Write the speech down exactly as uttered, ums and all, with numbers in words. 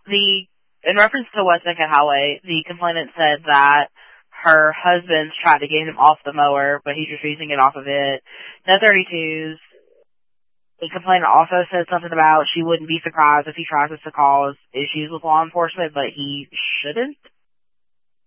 the, in reference to West Neckett Highway, the complainant said that her husband's tried to get him off the mower, but he's refusing to get off of it. No thirty-twos. The complainant also said something about she wouldn't be surprised if he tries to cause issues with law enforcement, but he shouldn't.